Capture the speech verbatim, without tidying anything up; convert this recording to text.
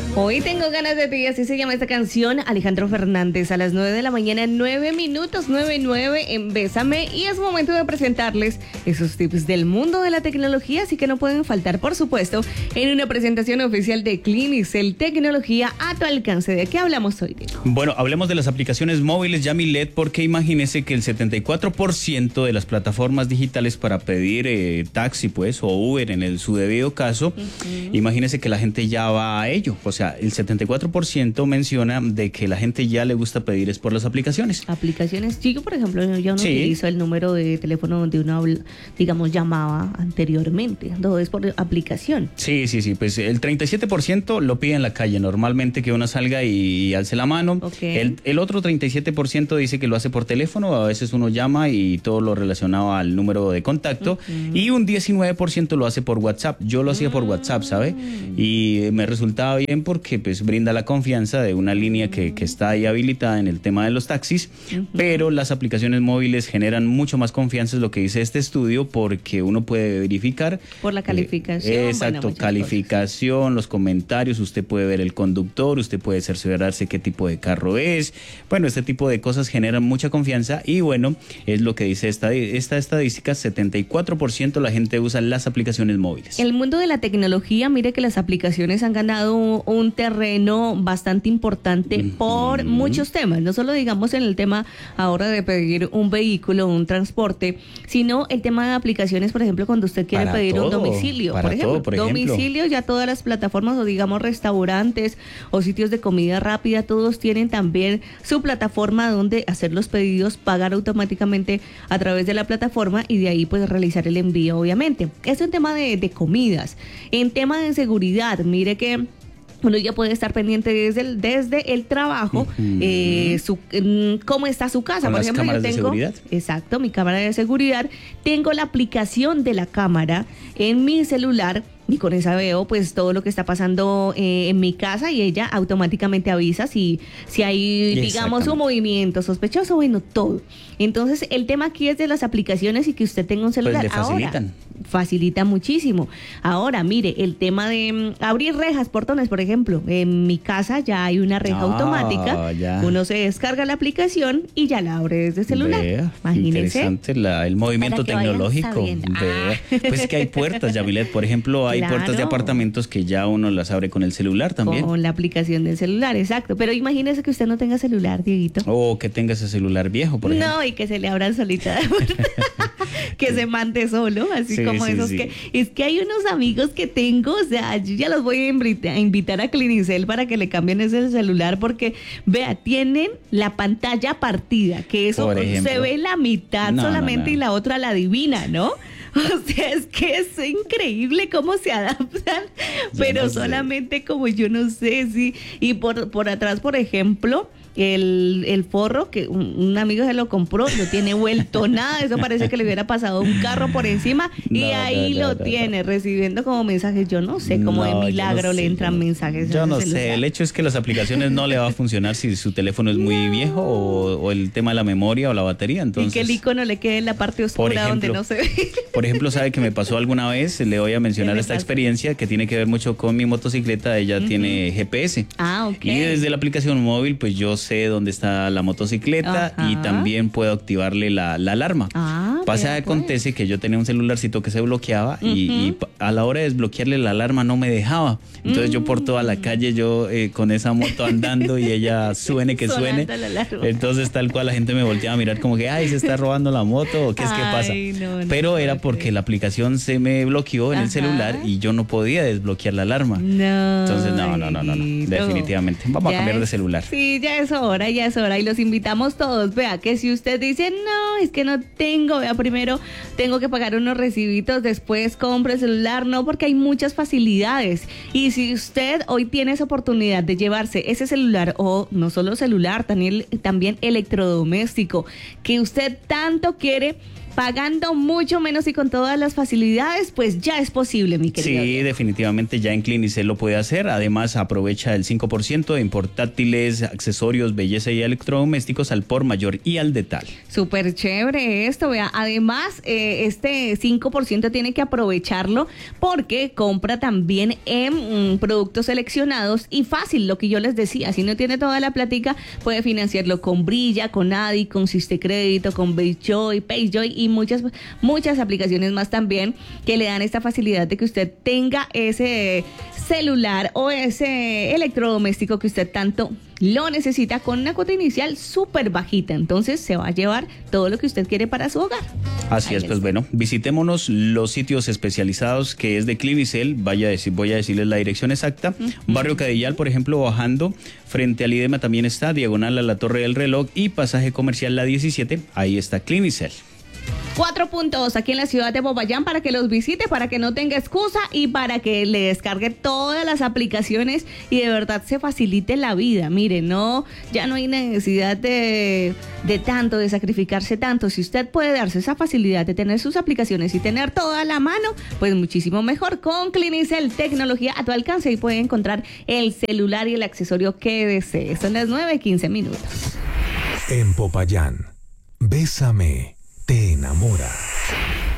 Hoy tengo ganas de ti, así se llama esta canción. Alejandro Fernández, a las nueve de la mañana, nueve minutos, nueve, nueve en Bésame. Y es momento de presentarles esos tips del mundo de la tecnología, así que no pueden faltar, por supuesto, en una presentación oficial de Clinicel, tecnología a tu alcance. ¿De qué hablamos hoy, Diego? Bueno, hablemos de las aplicaciones móviles, Yamilet, porque imagínese que el setenta y cuatro por ciento de las plataformas digitales para pedir eh, taxi, pues, o Uber en el, su debido caso, uh-huh. imagínese que la gente ya va a ello. O sea, el setenta y cuatro por ciento menciona de que la gente ya le gusta pedir es por las aplicaciones. Aplicaciones. Sí, yo, por ejemplo, yo no sí. utilizo el número de teléfono donde uno, digamos, llamaba anteriormente. Todo es por aplicación. Sí, sí, sí. Pues el treinta y siete por ciento lo pide en la calle. Normalmente que uno salga y, y alce la mano. Okay. El, el otro treinta y siete por ciento dice que lo hace por teléfono. A veces uno llama y todo lo relacionado al número de contacto. Uh-huh. Y un diecinueve por ciento lo hace por WhatsApp. Yo lo hacía uh-huh. por WhatsApp, ¿sabe? Y me resultaba bien porque pues brinda la confianza de una línea que, que está ahí habilitada en el tema de los taxis, uh-huh. pero las aplicaciones móviles generan mucho más confianza, es lo que dice este estudio, porque uno puede verificar por la calificación. Eh, exacto, bueno, calificación, cosas. Los comentarios, usted puede ver el conductor, usted puede cerciorarse qué tipo de carro es. Bueno, este tipo de cosas generan mucha confianza y bueno, es lo que dice esta, esta estadística, setenta y cuatro por ciento la gente usa las aplicaciones móviles. El mundo de la tecnología, mire que las aplicaciones han ganado un terreno bastante importante uh-huh. por muchos temas, no solo digamos en el tema ahora de pedir un vehículo, un transporte, sino el tema de aplicaciones, por ejemplo, cuando usted quiere para pedir todo, un domicilio, para por ejemplo, todo, por domicilio, ya todas las plataformas o digamos restaurantes o sitios de comida rápida, todos tienen también su plataforma donde hacer los pedidos, pagar automáticamente a través de la plataforma y de ahí pues realizar el envío, obviamente. Es un tema de, de comidas. En tema de seguridad, mire que uno ya puede estar pendiente desde el, desde el trabajo, uh-huh. eh, su, eh, cómo está su casa. Con por las ejemplo, cámaras yo tengo, de seguridad. Exacto, mi cámara de seguridad. Tengo la aplicación de la cámara en mi celular y con esa veo pues todo lo que está pasando eh, en mi casa y ella automáticamente avisa si, si hay, digamos, un movimiento sospechoso, bueno, todo. Entonces, el tema aquí es de las aplicaciones y que usted tenga un celular. Pues le facilitan. Ahora, facilita muchísimo. Ahora, mire, el tema de um, abrir rejas, portones, por ejemplo, en mi casa ya hay una reja ah, automática. Ya. Uno se descarga la aplicación y ya la abre desde el celular. Vea, imagínense. Interesante la, el movimiento tecnológico. Vea. Ah. Pues que hay puertas, Yamilet, por ejemplo, hay Claro. puertas de apartamentos que ya uno las abre con el celular también. Con la aplicación del celular, exacto. Pero imagínese que usted no tenga celular, Dieguito. O que tenga ese celular viejo, por ejemplo. No, y que se le abran solita de puerta. Que sí. se mande solo, así sí, como sí, esos sí. que... Es que hay unos amigos que tengo, o sea, yo ya los voy a invitar, a, invitar a Clinicel para que le cambien ese celular porque, vea, tienen la pantalla partida, que eso se ve la mitad no, solamente no, no. y la otra la divina, ¿no? O sea, es que es increíble cómo se adaptan, yo pero no solamente como yo no sé si, y por, por atrás, por ejemplo, el, el forro que un, un amigo se lo compró, no tiene vuelto nada, eso parece que le hubiera pasado un carro por encima y no, ahí no, no, lo no, tiene, no. recibiendo como mensajes, yo no sé, como no, de milagro no sé, le entran yo mensajes. Yo no sé, el hecho es que las aplicaciones no le va a funcionar si su teléfono es muy no. viejo o, o el tema de la memoria o la batería, entonces... Y que el icono le quede en la parte oscura ejemplo, donde no se ve. Por ejemplo, ¿sabe que me pasó alguna vez? Le voy a mencionar esta pasó? experiencia que tiene que ver mucho con mi motocicleta, ella uh-huh. tiene G P S. Ah, ok. Y desde la aplicación móvil, pues yo sé dónde está la motocicleta Ajá. y también puedo activarle la, la alarma. Ah, Pasa, acontece pues. que yo tenía un celularcito que se bloqueaba uh-huh. y, y a la hora de desbloquearle la alarma no me dejaba. Entonces uh-huh. yo por toda la calle, yo eh, con esa moto andando y ella suene que suene. Entonces tal cual la gente me volteaba a mirar como que, ay, se está robando la moto o qué es que pasa. No, no Pero era porque creer. la aplicación se me bloqueó en Ajá. el celular y yo no podía desbloquear la alarma. No. Entonces no, no, no, no, no. definitivamente. Vamos ya a cambiar es, de celular. Sí, ya es hora, ya es hora y los invitamos todos. Vea que si usted dice, no, es que no tengo, vea, primero tengo que pagar unos recibitos, después compro el celular, no, porque hay muchas facilidades. Y si usted hoy tiene esa oportunidad de llevarse ese celular o no solo celular, también, también electrodoméstico que usted tanto quiere, pagando mucho menos y con todas las facilidades, pues ya es posible, mi querido. Sí, definitivamente ya en Clinicel lo puede hacer. Además, aprovecha el cinco por ciento en portátiles, accesorios, belleza y electrodomésticos al por mayor y al detal. Súper chévere esto, vea. Además, eh, este cinco por ciento tiene que aprovecharlo porque compra también en mm, productos seleccionados y fácil, lo que yo les decía. Si no tiene toda la plática, puede financiarlo con Brilla, con Adi, con Siste Crédito, con Bayjoy, Payjoy y muchas, muchas aplicaciones más también que le dan esta facilidad de que usted tenga ese celular o ese electrodoméstico que usted tanto lo necesita con una cuota inicial súper bajita. Entonces se va a llevar todo lo que usted quiere para su hogar. Así Ahí es, pues está. bueno, visitémonos los sitios especializados que es de Clinicel. Vaya a decir, voy a decirles la dirección exacta. Uh-huh. Barrio Cadillal, por ejemplo, bajando frente al IDEMA también está, diagonal a la Torre del Reloj y pasaje comercial la diecisiete, ahí está Clinicel. Cuatro puntos aquí en la ciudad de Popayán para que los visite, para que no tenga excusa y para que le descargue todas las aplicaciones y de verdad se facilite la vida. Mire, no, ya no hay necesidad de, de tanto, de sacrificarse tanto. Si usted puede darse esa facilidad de tener sus aplicaciones y tener toda a la mano, pues muchísimo mejor. Con Clinicel, tecnología a tu alcance y puede encontrar el celular y el accesorio que desee. Son las nueve quince minutos. En Popayán, Bésame te enamora.